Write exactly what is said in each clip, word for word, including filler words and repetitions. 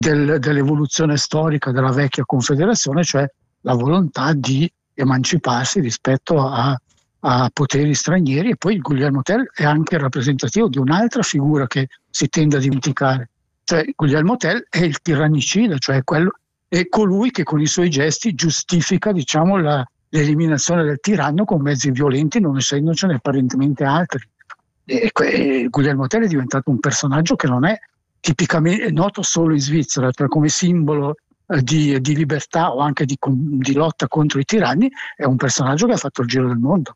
del, dell'evoluzione storica della vecchia Confederazione, cioè la volontà di emanciparsi rispetto a, a poteri stranieri. E poi Guglielmo Tell è anche rappresentativo di un'altra figura che si tende a dimenticare, cioè Guglielmo Tell è il tirannicida, cioè quello, è colui che con i suoi gesti giustifica, diciamo, la, l'eliminazione del tiranno con mezzi violenti, non essendocene apparentemente altri. E, e Guglielmo Tell è diventato un personaggio che non è tipicamente è noto solo in Svizzera, cioè come simbolo eh, di, di libertà o anche di, di lotta contro i tiranni. È un personaggio che ha fatto il giro del mondo.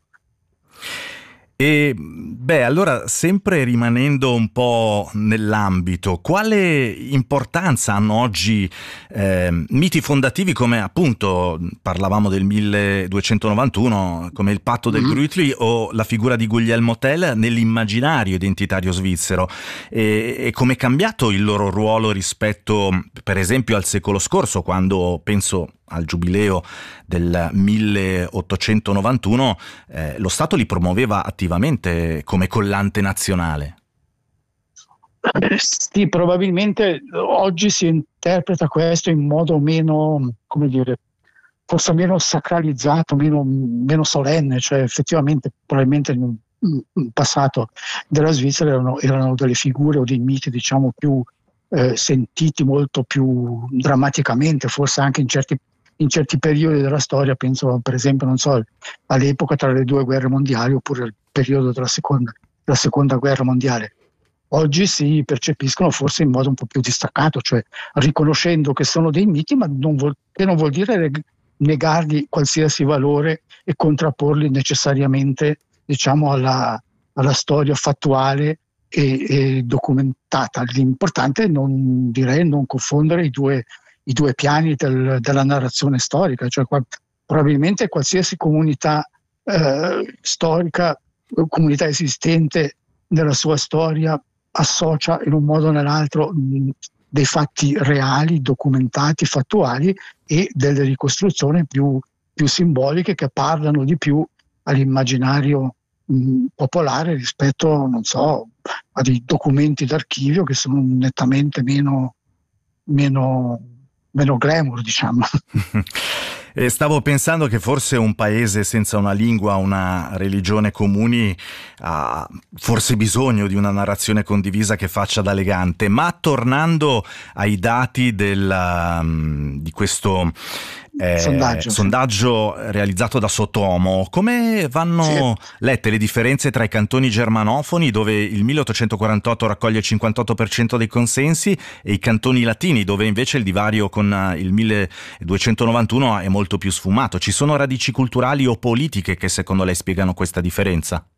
E beh, allora, sempre rimanendo un po' nell'ambito, quale importanza hanno oggi eh, miti fondativi come, appunto, parlavamo del milleduecentonovantuno, come il patto del mm-hmm. Grütli o la figura di Guglielmo Tell nell'immaginario identitario svizzero, e, e come è cambiato il loro ruolo rispetto, per esempio, al secolo scorso, quando penso al giubileo del milleottocentonovantuno, eh, lo Stato li promuoveva attivamente come collante nazionale. Sì, probabilmente oggi si interpreta questo in modo meno, come dire, forse meno sacralizzato, meno, meno solenne, cioè effettivamente probabilmente in un passato della Svizzera erano, erano delle figure o dei miti, diciamo, più eh, sentiti molto più drammaticamente, forse anche in certi in certi periodi della storia. Penso per esempio, non so, all'epoca tra le due guerre mondiali, oppure al periodo della seconda, della seconda guerra mondiale. Oggi si percepiscono forse in modo un po' più distaccato, cioè riconoscendo che sono dei miti, ma non vuol, che non vuol dire negargli qualsiasi valore e contrapporli necessariamente, diciamo, alla, alla storia fattuale e, e documentata. L'importante è non, direi, non confondere i due i due piani del, della narrazione storica, cioè qua, probabilmente qualsiasi comunità eh, storica, comunità esistente nella sua storia, associa in un modo o nell'altro mh, dei fatti reali, documentati, fattuali, e delle ricostruzioni più, più simboliche che parlano di più all'immaginario mh, popolare rispetto, non so, a dei documenti d'archivio che sono nettamente meno meno meno glamour, diciamo. E stavo pensando che forse un paese senza una lingua, una religione comuni ha forse bisogno di una narrazione condivisa che faccia da legante. Ma tornando ai dati del, um, di questo eh, sondaggio, sondaggio sì. realizzato da Sotomo, come vanno sì. lette le differenze tra i cantoni germanofoni, dove il milleottocentoquarantotto raccoglie il cinquantotto per cento dei consensi, e i cantoni latini, dove invece il divario con il milleduecentonovantuno è molto più sfumato? Ci sono radici culturali o politiche che secondo lei spiegano questa differenza?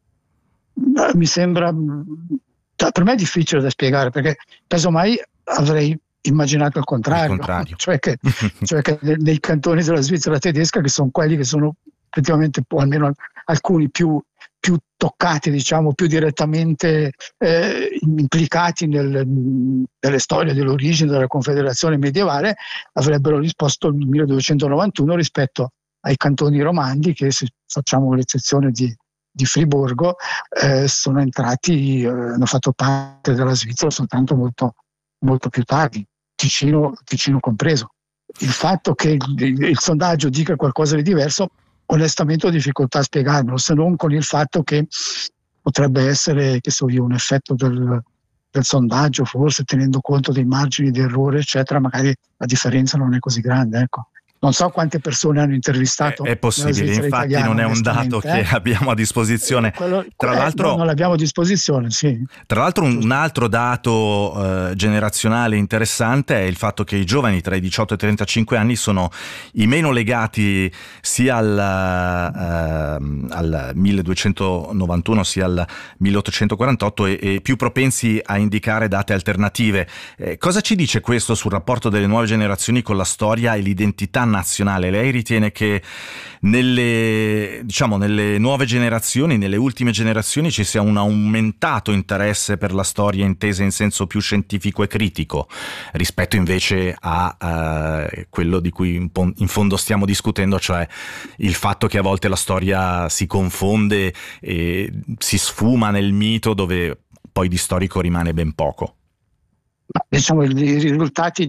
Mi sembra, per me è difficile da spiegare, perché casomai avrei immaginato il contrario, il contrario. cioè che, cioè che nei cantoni della Svizzera tedesca, che sono quelli che sono effettivamente, o almeno alcuni più, più toccati, diciamo, più direttamente eh, implicati nel, nelle storie dell'origine della Confederazione medievale, avrebbero risposto il milleduecentonovantuno rispetto ai cantoni romandi che, se facciamo l'eccezione di, di Friburgo, eh, sono entrati, eh, hanno fatto parte della Svizzera soltanto molto, molto più tardi, Ticino, Ticino compreso. Il fatto che il, il sondaggio dica qualcosa di diverso, onestamente ho difficoltà a spiegarmelo, se non con il fatto che potrebbe essere, che so io, un effetto del, del sondaggio, forse tenendo conto dei margini di errore, eccetera, magari la differenza non è così grande, ecco. Non so quante persone hanno intervistato. È, è possibile, infatti italiana, non è un dato che eh? abbiamo a disposizione. Quello, tra eh, l'altro, non l'abbiamo a disposizione, sì. Tra l'altro un altro dato eh, generazionale interessante è il fatto che i giovani tra i diciotto e i trentacinque anni sono i meno legati sia al, eh, al milleduecentonovantuno sia al milleottocentoquarantotto e, e più propensi a indicare date alternative. Eh, cosa ci dice questo sul rapporto delle nuove generazioni con la storia e l'identità nazionale? Lei ritiene che nelle, diciamo, nelle nuove generazioni, nelle ultime generazioni, ci sia un aumentato interesse per la storia intesa in senso più scientifico e critico rispetto invece a uh, quello di cui in, in fondo stiamo discutendo, cioè il fatto che a volte la storia si confonde e si sfuma nel mito, dove poi di storico rimane ben poco? Ma, diciamo, i risultati